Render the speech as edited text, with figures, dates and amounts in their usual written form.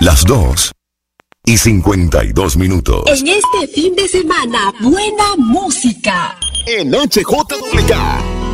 Las 2:52. En este fin de semana, buena música. En HJWK,